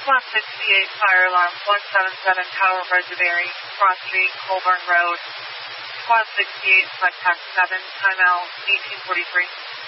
Squad 68, fire alarm 177, Tower Reservary, Cross Street, Colburn Road. Squad 68, contact 7, timeout 1843.